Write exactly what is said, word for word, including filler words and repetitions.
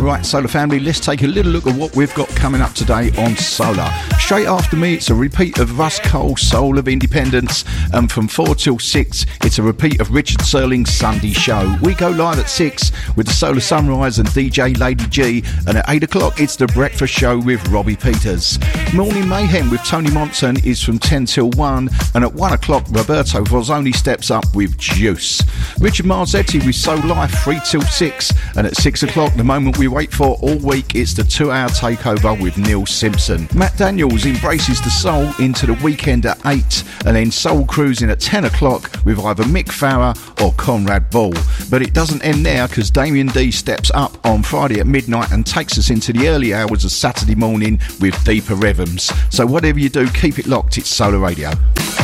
Right, Solar family, let's take a little look at what we've got coming up today on Solar. Straight after me, it's a repeat of Russ Cole, Soul of Independence, and from four till six, it's a repeat of Richard Serling's Sunday show. We go live at six with the Solar Sunrise and D J Lady G, and at eight o'clock, it's the Breakfast Show with Robbie Peters. Morning Mayhem with Tony Monson is from ten till one, and at one o'clock, Roberto Vozzoni steps up with Juice. Richard Marzetti with Soul Life, three till six, and at six o'clock, the moment we wait for all week, it's the two-hour takeover with Neil Simpson. Matt Daniels embraces the soul into the weekend at eight, and then Soul Cruising at ten o'clock with either Mick Farrer or Conrad Ball. But it doesn't end there, because Damien D steps up on Friday at midnight and takes us into the early hours of Saturday morning with deeper rhythms. So whatever you do, keep it locked, it's Solar Radio.